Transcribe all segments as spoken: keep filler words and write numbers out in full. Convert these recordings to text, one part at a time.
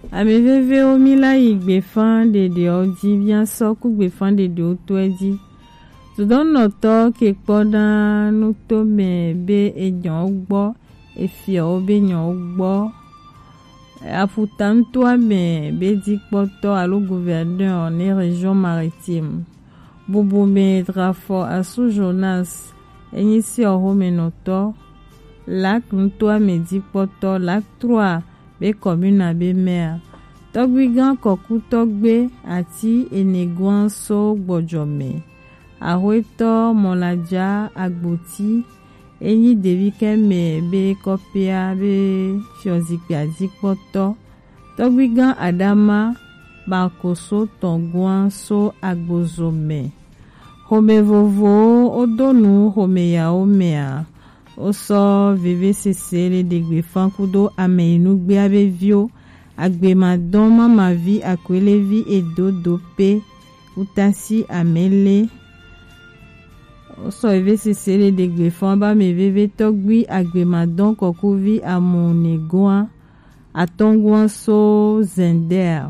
Ameveve omila igbe fan dede odi bien soku gbe fan dede oto edi. Tudono to ke podan nuto me be ejan ogbo efi obe nyan ogbo. Afutan to me be di poto alo gouverneur ne région maritime. Bobo me drafo asu Jonas enisi ohome noto. Lac nto me di poto lac trois be commune be mer. Togbigan koku togbe ati enegwan so gbojome. Ahweto molaja agboti enyi devike me be kopia be fiozikpi adikpoto. Togbigan adama bakoso tongwan so agbozome. Home vovo odonu home ya omea. Oso V V C C le degbe fankudo ame inugbe abe vio agbe madon mama vi akwele vi edo dope utasi amele. Oso V V C C le degbe fan ba me veve togbi agbe madon kokuvi amonegoan atongwan so zender.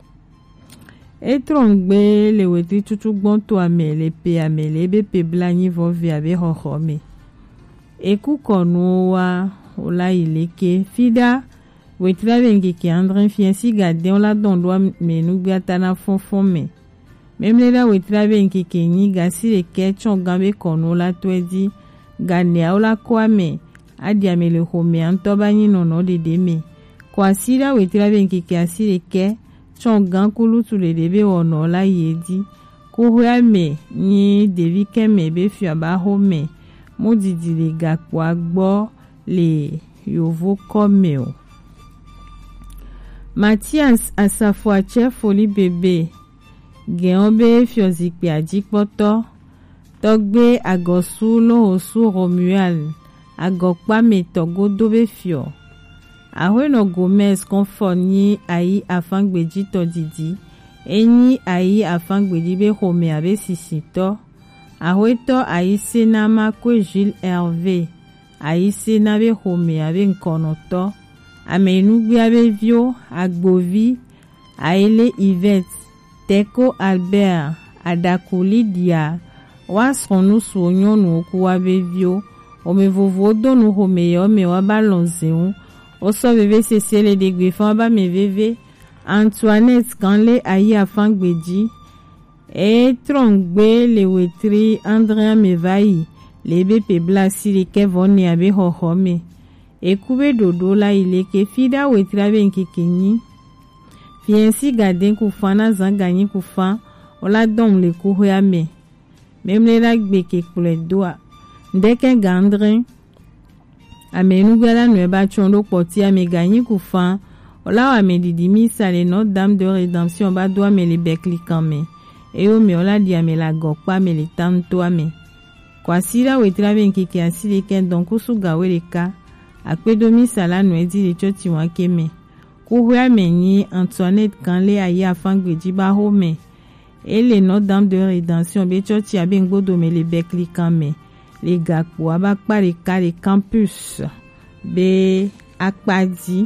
Etrongbe le wetri tutu gbonto amele pe amele be pe blanyi vovi abe hohome. Eku konu wa ola ileke fida wetrave ngeke andren fiensi gade on la dondwa menu gatana fonfon me memle la wetrave ngeke ni gasi le ke chongambe konu la twedi gane ola kwame adi amele home antoba ni nono dede me kwa sida wetrave ngeke asile ke chongan kulu tule debe ono la yedi kuhwa me ni devi keme be fiaba home modidi le gakpo agbo le yovo kome o. Mathias asafo chef foli bebe geonbe fiozikpe adikpoto togbe agosu lohosu Romual agokpa me togodo be fio ahweno Gomez konfoni ayi afangbeji todidi enyi ayi afangbeji be home abe sisito. Ahweto aise na makwe Jules Hervé aise na be home abe nkonoto amenugbi abe vio agbovi aile Yvette Teko Albert adakuli dia wasronu suonyonu oku abe vio omevovo donu home yo me wabalonzeun oso V V C C le degbe fan ba me veve Antoinette Kanle ayi afangbeji. E trongbe le wetri Andrea Mevai le bepe blasi le kevone abe hohome. E kube dodo la ileke fida wetri abe nkekeni. Fiensi gaden kufana zanganyi kufan ola dom le kuhwe ame. Memle la gbeke kule doa. Ndeke gandren ame nugala nweba chondo poti ame ganyi kufan ola wa me didimi sa le Notre Dame de Rédemption ba doa me le bekli kame. Eyo me ola dia me la gokpa me le tanto ame. Kwa sira wetrave nkeke asile ken donku suga weleka. Akpedomi sala nwedi le choti wankeme. Kuhwe ame ni Antoinette Kanle ayi afangbeji ba home. E le Notre Dame de Rédemption be choti abe ngbodo me le bekli kame. Le gakpo abakpa le ka le campus be akpadi.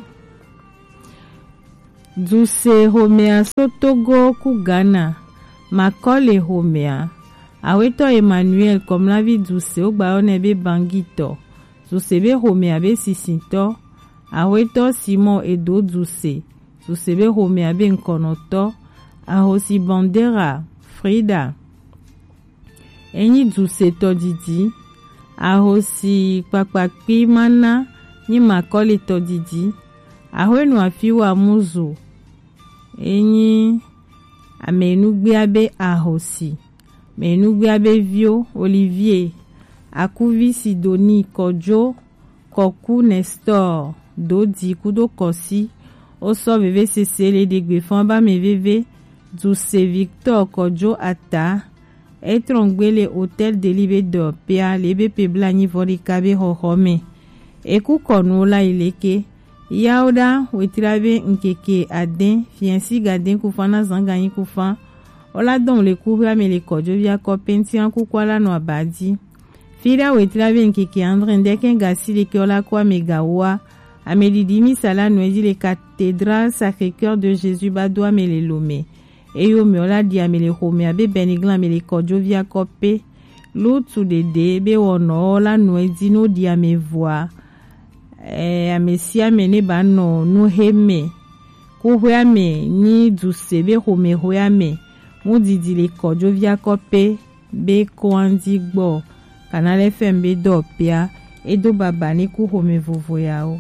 Duse homea sotogo ku Ghana. Makole homea. Aweto Emmanuel comme la vie douce ogba onebe bangito. Zusebe homea be sisinto. Aweto Simon Edo douce. Zusebe homea be nkonoto. Ahosi Bandera Frida. Enyi douce to didi. Ahosi Kpakpakpi mana ni makole to didi. Ahwenu afiwa muzo. Enyi amenugbe abe ahosi. Menugbe abe vio Olivier. Akuvi Sidoni Kojo. Koku Nestor. Dodi kudo kosi. Oso V V C C le degbe famba me veve. Douce Victor Kojo ata. Etrongbe le hotel de Libedor. Pea lebe pebla ni vorikabe hohome. Eku konu la ileke. Yauda wetrabe nkeke aden fiensi gaden kufana zanganyi kufan ola don le kuhwe ame le kojo via kopenti an kukwala no abadi fira wetrabe nkeke andre ndeke ngasi le ke ola kwa megawa Amedidi misala nuedi le cathédrale Sacré-Cœur de Jésus badwa mele lome. Eyo me ola di amele home abe beniglan mele kodjo via kope. Lutu dede be wono la nuedi no di ame voa. E amesia mene ba no no heme. Ko hoame ni duse be home hoame. Mo didi le kodjo via kope be ko andi gbo. Kanale fembe do pia edo baba ni ku home vovo yao.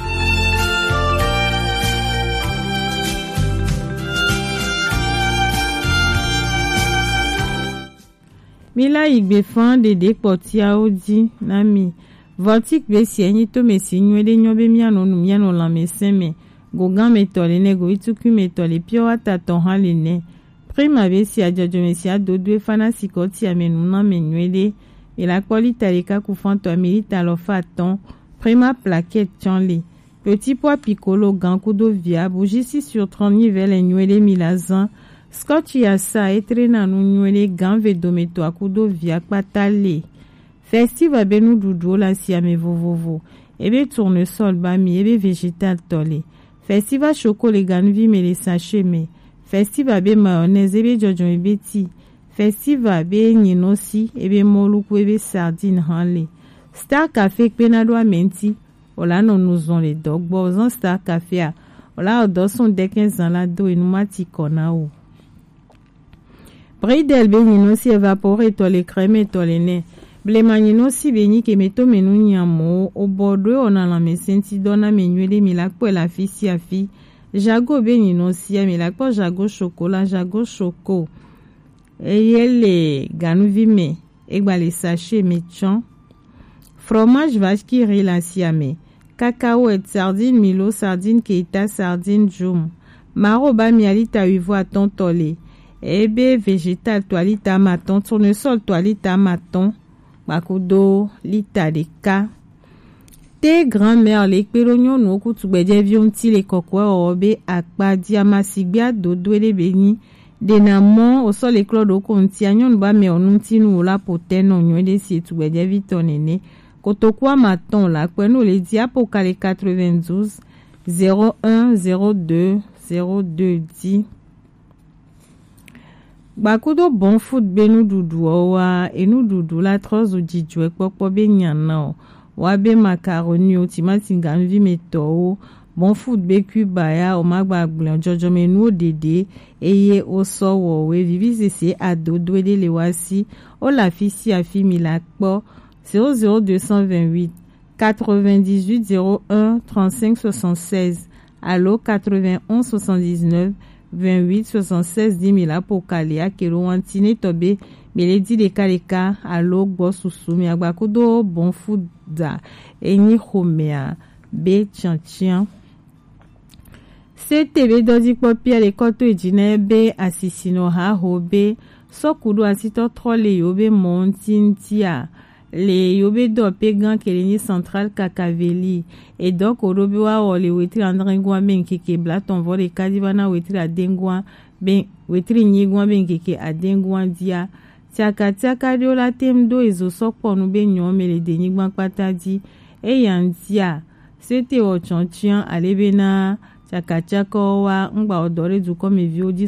Mila igbe fan de de potia odi nami votik be sienyi to me sinwe de nyobe miano nu miano la meseme gogan metole ne go ituku metole pio ata ton haline prima be si ajojo me si adodwe fana sikoti amenu na menwede et la qualité de ku fanto milita lo faton prima plaquette chanli petit pois piccolo gan kudo via bougie sur trente nivel enwede milazan Scott yasa etre na nu nyele gan vedometo akudo via patale. Festival benu dudu la siame vovovo. Ebe tournesol bami ebe végétal tole. Festival choco le gan vi me le sachet me. Festival be mayonnaise ebe jojo ebe ti. Festival be nyinosi ebe moluku ebe sardine hanle. Star Café penado menti. Ola non nous on les dog bozan Star Café a. Ola odo son de quinze ans la do enumati kona ou. Bridel benino si évapore tole crème tole ne. Blemanino si beni ke meto menu nyamo o bordeaux on a la mesenti dona menuele milakpo la fi si afi. Jago benino si a milakpo jago chocolat jago choco. Eyele ganu vime egba le sachet mechan. Fromage vache qui rit la siame. Cacahuète, sardine Milo, sardine Keita, sardine Joum. Maroba mialita uivo à ton tolé. Ebe végétal toilita maton, tournesol toilita maton. Bakudo, lita de ka. Te grand-mère les perognon no kutubede vion ti le kokwe obe akpa diama sigbia dodo ele beni. Denamon au sol éclos de konti anyon ba me onunti nou la poten onyo de si tubede vitonene. Kotokwa maton la kweno le diapo kale quatre-vingt-douze zéro un zéro deux zéro deux dix. Bakudo bon foot benu dudu wa enu dudu la troz ou djidjwe pokpo be nyana wa be macaroni o timati ngamvi meto bon foot be kubaya o magba gblon jojo menu dede eye o so wo we vivi sese adodo de le wasi o la fisi afi milakpo zéro zéro deux cent vingt-huit quatre-vingt-dix-huit zéro un trente-cinq soixante-seize allo quatre-vingt-onze soixante-dix-neuf vingt-huit soixante-seize dix mille pour Kalia kero wantine tobe meledi de kaleka allo gbo susumi agbakudo bon fuda eni homea be chanchian ctb dodi popia le koto ejine be asisino ha hobe sokudo asito trole yobe montintia le yobe do pegan keleni central kakaveli et donc orobe wa ole wetri andrengwa ben keke blaton vole kadivana wetri adengwa ben wetri nyigwa ben keke adengwa dia tiaka tiaka dio la temdo ezo sokpo nu be nyon mele denigwa patadi e yandia c'était au chanchian alebena tiaka tiaka wa ngba odore du comme viodi